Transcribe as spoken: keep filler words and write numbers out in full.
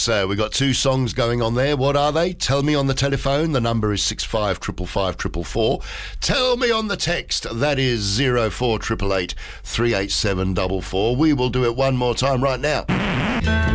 Yes, uh, we've got two songs going on there. What are they? Tell me on the telephone. The number is six five five five four four four. Tell me on the text. That is zero four eight eight eight three eight seven four four. We will do it one more time right now.